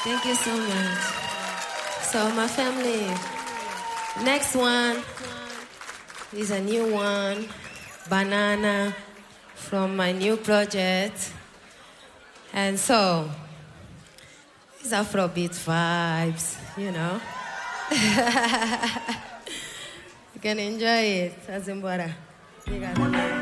Thank you so much. So, my family, next one is a new one, Banana, from my new project. And so, it's Afrobeat vibes, you know. You can enjoy it. Azimbora. You got it.